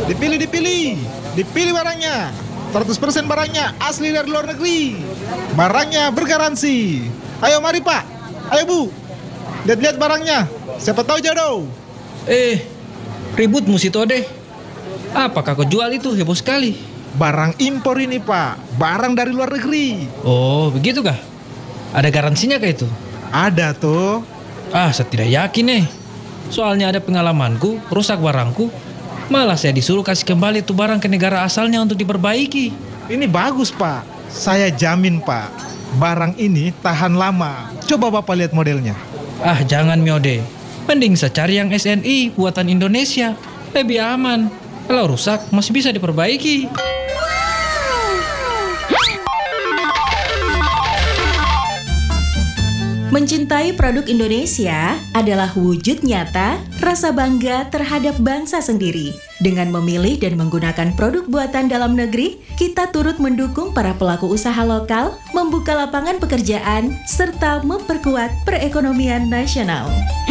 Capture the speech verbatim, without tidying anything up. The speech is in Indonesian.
Dipilih, dipilih. Dipilih barangnya. seratus persen barangnya asli dari luar negeri. Barangnya bergaransi. Ayo mari Pak. Ayo Bu. Lihat-lihat barangnya. Siapa tahu jodoh. Eh, ribut musi tode. Apakah kau jual itu heboh sekali? Barang impor ini Pak. Barang dari luar negeri. Oh, begitu kah? Ada garansinya kah itu? Ada tuh. Ah, saya tidak yakin nih. Soalnya ada pengalamanku, rusak barangku. Malah saya disuruh kasih kembali tuh barang ke negara asalnya untuk diperbaiki. Ini bagus Pak. Saya jamin Pak. Barang ini tahan lama. Coba Bapak lihat modelnya. Ah, jangan Miode. Mending saya cari yang S N I buatan Indonesia. Lebih aman. Kalau rusak masih bisa diperbaiki. Mencintai produk Indonesia adalah wujud nyata rasa bangga terhadap bangsa sendiri. Dengan memilih dan menggunakan produk buatan dalam negeri, kita turut mendukung para pelaku usaha lokal, membuka lapangan pekerjaan, serta memperkuat perekonomian nasional.